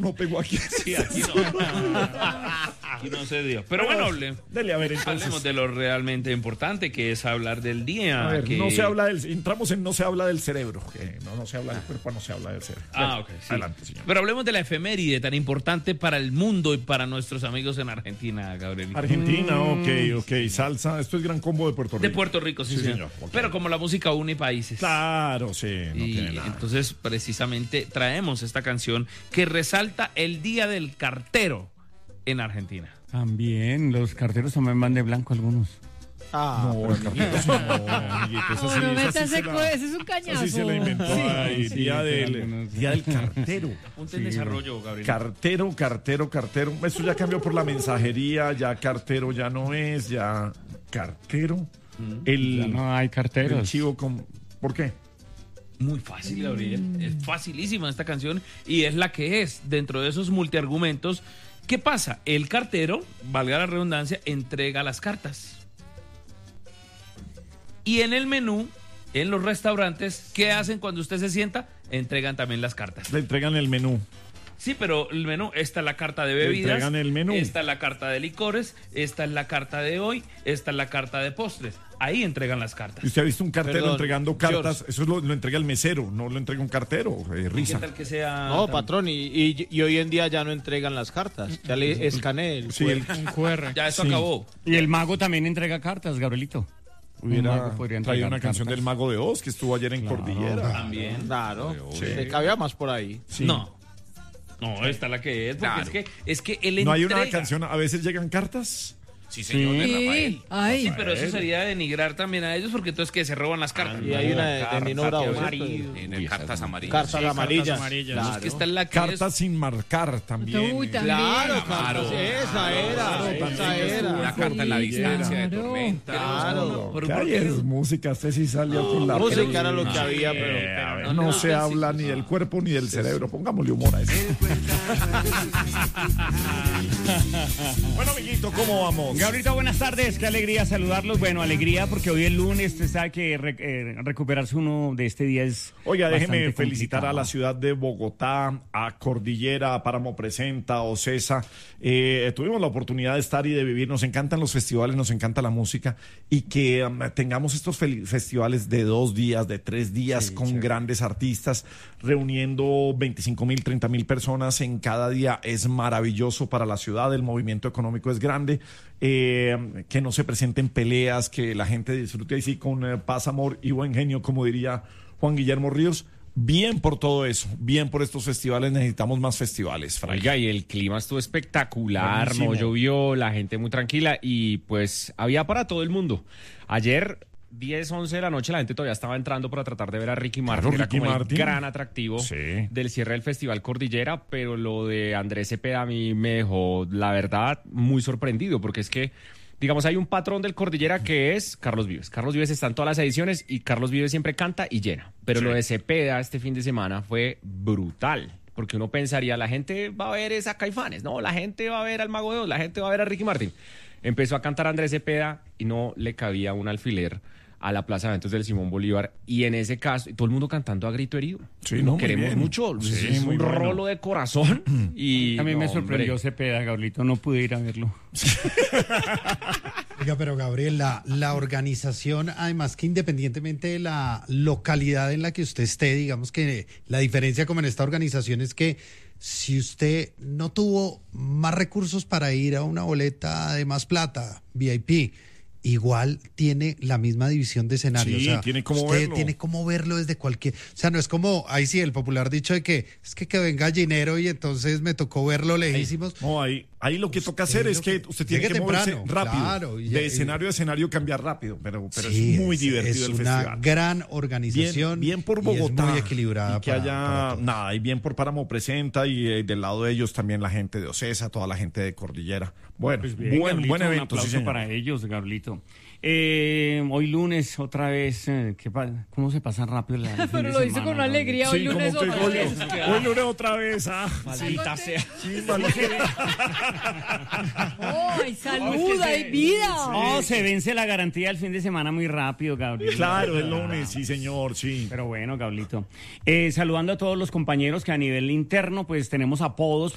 no pegó aquí. Sí, aquí no. Aquí no se dio. Pero bueno, dele a ver entonces. hablemos de lo realmente importante, que es hablar del día. A ver, que... no se habla entramos en no se habla del cerebro, que no se habla del cuerpo, no se habla del cerebro. Ok, sí. Adelante, señor. Pero hablemos de la efeméride tan importante para el mundo y para nuestros amigos en Argentina, Gabriel. Argentina, ok, salsa. Esto es Gran Combo de Puerto Rico. De Puerto Rico, sí, señor. Okay. Pero como la música une países. Claro, sí. No Y tiene nada. entonces, precisamente, traemos esta canción que resalta el Día del Cartero en Argentina. También, los carteros también van de blanco algunos. No, el cartero no, amiguito. Esa No, no esa metas se ese es un cañazo. Esa sí se la inventó ahí. Sí, Día algunos. del cartero. Ponte en desarrollo, Gabriel. Cartero. Eso ya cambió por la mensajería. Ya cartero ya no es. Ya cartero. Ya no hay El carteros. chivo con... ¿Por qué? Muy fácil, Gabriel. Es facilísima esta canción y es la que es dentro de esos multiargumentos. ¿Qué pasa? El cartero, valga la redundancia, entrega las cartas. Y en el menú, en los restaurantes, ¿qué hacen cuando usted se sienta? Entregan también las cartas. Le entregan el menú. Sí, pero el menú, esta es la carta de bebidas, entregan el menú. esta es la carta de licores, esta es la carta de hoy, esta es la carta de postres. Ahí entregan las cartas. ¿Y usted ha visto un cartero Perdón, entregando cartas? George. Eso lo entrega el mesero, no lo entrega un cartero. ¿Qué Risa. tal que sea? No, tan- patrón, y hoy en día ya no entregan las cartas. Ya le escaneé el Sí, QR. Un QR. Ya eso Sí. acabó. Y el mago también entrega cartas, Gabrielito. Un Hubiera mago podría traído entregar una canción cartas. del Mago de Oz que estuvo ayer en Cordillera. También. Claro, Sí. le cabía más por ahí. Sí. No. No, esta es la que es, porque es que él ¿No hay entrega. una canción? A veces llegan cartas. Sí, señor, de Rafael. Sí, ay. Sí, pero eso sería denigrar también a ellos porque entonces que se roban las cartas. Y hay una de Nino Bravo, ¿cierto? En el Cartas Amarillas. Cartas amarillas. amarillas. Es que esta es la que Cartas sin marcar también. Uy, también. Claro, Claro. esa era. Una carta en la distancia de Claro. tormenta. Claro. ¿Qué hay? Es música, usted sí salió con la Música era lo que película. había, A pero ver, no se habla ni del cuerpo ni del cerebro. Pongámosle humor a eso. Bueno, amiguito, ¿cómo vamos? Gabrielito, buenas tardes, qué alegría saludarlos. Bueno, alegría porque hoy es lunes, usted sabe que recuperarse uno de este día es Oiga, déjeme bastante felicitar a la complicado. ciudad de Bogotá, a Cordillera, a Páramo Presenta, a Ocesa. Tuvimos la oportunidad de estar y de vivir. Nos encantan los festivales, nos encanta la música y que tengamos estos festivales de 2 días, de 3 días con grandes artistas, reuniendo 25.000, 30.000 personas en cada día. Es maravilloso para la ciudad, el movimiento económico es grande. Que no se presenten peleas, que la gente disfrute así con paz, amor y buen genio, como diría Juan Guillermo Ríos. Bien por todo eso, bien por estos festivales, necesitamos más festivales, Fray. Oiga, y el clima estuvo espectacular, Buenísimo. no llovió, la gente muy tranquila y pues había para todo el mundo. Ayer 10, 11 de la noche la gente todavía estaba entrando para tratar de ver a Ricky Martin, Claro, era Ricky como Martin. el gran atractivo Sí. del cierre del Festival Cordillera, pero lo de Andrés Cepeda a mí me dejó, la verdad, muy sorprendido, porque es que, digamos, hay un patrón del Cordillera que es Carlos Vives. Carlos Vives está en todas las ediciones y Carlos Vives siempre canta y llena, pero lo de Cepeda este fin de semana fue brutal. Porque uno pensaría, la gente va a ver es a Caifanes, no, la gente va a ver al Mago de Oz, la gente va a ver a Ricky Martin. Empezó a cantar Andrés Cepeda y no le cabía un alfiler a la Plaza de Eventos del Simón Bolívar, y en ese caso, todo el mundo cantando a grito herido. Sí, Lo no, muy queremos bien. mucho, Sí, es muy un bueno. rolo de corazón. Y A mí me no, sorprendió hombre. Cepeda, Gabrielito, no pude ir a verlo. Oiga, pero Gabriel, la organización, además que independientemente de la localidad en la que usted esté, digamos que la diferencia como en esta organización es que si usted no tuvo más recursos para ir a una boleta de más plata, VIP, igual tiene la misma división de escenarios. Sí, o sea, tiene cómo usted verlo. tiene cómo verlo desde cualquier... O sea, no es como, ahí sí, el popular dicho de que es que venga gallinero y entonces me tocó verlo lejísimos. No, ahí lo que toca hacer es que usted tiene llegue que moverse temprano, rápido. claro, y de escenario a escenario cambiar rápido, pero Sí, es muy divertido es el una festival. gran organización. Bien por y Bogotá. es muy equilibrada. Y que para haya todos. nada, y bien por Páramo Presenta y del lado de ellos también la gente de Ocesa, toda la gente de Cordillera. Bueno, Pues bien, buen Gabrielito, evento, un sí, aplauso señor. para ellos, Gabrielito. Hoy lunes, otra vez, ¿cómo se pasa rápido el fin Pero de lo dice semana, con alegría. Hoy Sí, lunes como que otra vez. hoy lunes otra vez, Maldita sea. Sí, maldita. Oh, hay salud, hay vida. No, se vence la garantía del fin de semana muy rápido, Gabriel. Claro, el lunes, sí, señor, sí. Pero bueno, Gabrielito. Saludando a todos los compañeros que a nivel interno, pues tenemos apodos.